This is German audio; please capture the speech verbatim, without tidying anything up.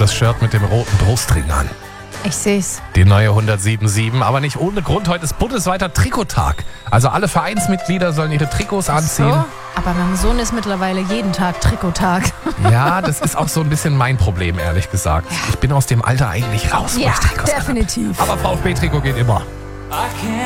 das Shirt mit dem roten Brustring an. Ich seh's. Die neue hundertsiebenundsiebzig, aber nicht ohne Grund. Heute ist bundesweiter Trikottag. Also alle Vereinsmitglieder sollen ihre Trikots anziehen. So, aber mein Sohn ist mittlerweile jeden Tag Trikottag. Ja, das ist auch so ein bisschen mein Problem, ehrlich gesagt. Ich bin aus dem Alter eigentlich raus. wo Ja, ich Trikots anhabe. definitiv. Aber VfB-Trikot geht immer.